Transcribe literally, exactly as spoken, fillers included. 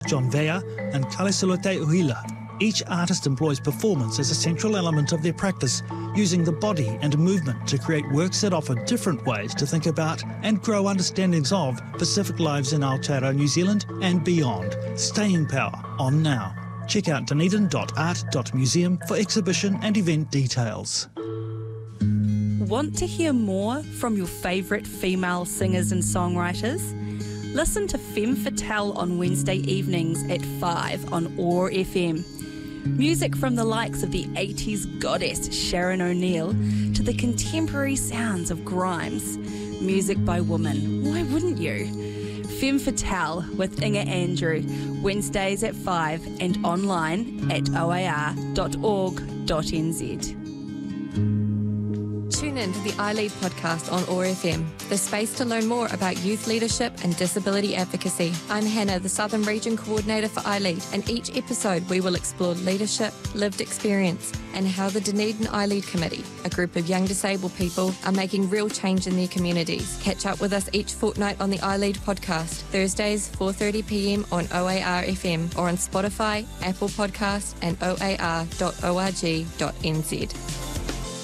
John Vea and Kalesulote Uhila. Each artist employs performance as a central element of their practice, using the body and movement to create works that offer different ways to think about and grow understandings of Pacific lives in Aotearoa, New Zealand and beyond. Staying Power, on now. Check out dunedin dot art dot museum for exhibition and event details. Want to hear more from your favourite female singers and songwriters? Listen to Femme Fatale on Wednesday evenings at five on O A R F M. Music from the likes of the eighties goddess Sharon O'Neill to the contemporary sounds of Grimes. Music by women, why wouldn't you? Femme Fatale with Inga Andrew, Wednesdays at five and online at o a r dot org dot n z. Tune in to the iLead podcast on O A R F M, the space to learn more about youth leadership and disability advocacy. I'm Hannah, the Southern Region Coordinator for iLead, and each episode we will explore leadership, lived experience, and how the Dunedin iLead Committee, a group of young disabled people, are making real change in their communities. Catch up with us each fortnight on the iLead podcast, Thursdays four thirty p m on O A R F M or on Spotify, Apple Podcasts and o a r dot org dot n z.